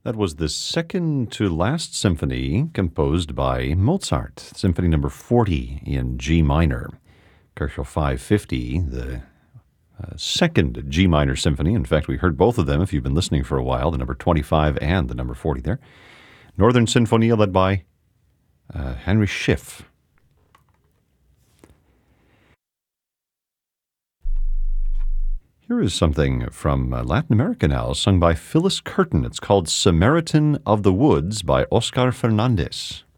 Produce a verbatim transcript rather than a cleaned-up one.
That was the second to last symphony composed by Mozart, Symphony number forty in G minor. Kochel five fifty, the uh, second G minor symphony. In fact, we heard both of them if you've been listening for a while, the number twenty-five and the number forty there. Northern Sinfonia led by uh, Henry Schiff. Here is something from uh, Latin America now, sung by Phyllis Curtin. It's called Samaritan of the Woods by Oscar Fernandez.